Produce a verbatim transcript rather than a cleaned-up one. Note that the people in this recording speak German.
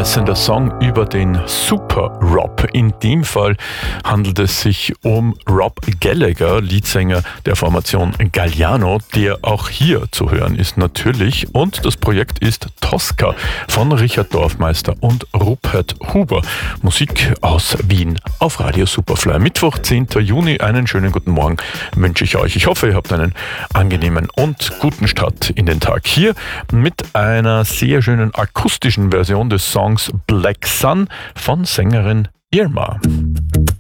mitreißender Song über den Super Rob. In dem Fall handelt es sich um Rob Gallagher, Leadsänger der Formation Galliano, der auch hier zu hören ist natürlich. Und das Projekt ist Tosca von Richard Dorfmeister und Rupert Huber. Musik aus Wien auf Radio Superfly. Mittwoch, zehnten Juni, einen schönen guten Morgen wünsche ich euch. Ich hoffe, ihr habt einen angenehmen und guten Start in den Tag. Hier mit einer sehr schönen akustischen Version des Songs Black Sun von Sängerin Irma.